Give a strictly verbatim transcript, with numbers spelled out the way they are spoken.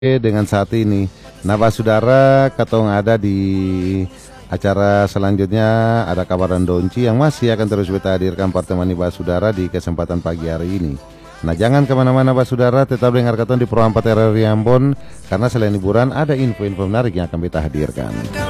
dengan saat ini. Nah, saudara, katong ada di acara selanjutnya, ada kabaran Donci yang masih akan terus kita hadirkan pertemuan saudara di kesempatan pagi hari ini. Nah, jangan kemana-mana saudara, tetap dengar katong di Pro empat R R I Ambon, karena selain hiburan ada info-info menarik yang akan kita hadirkan.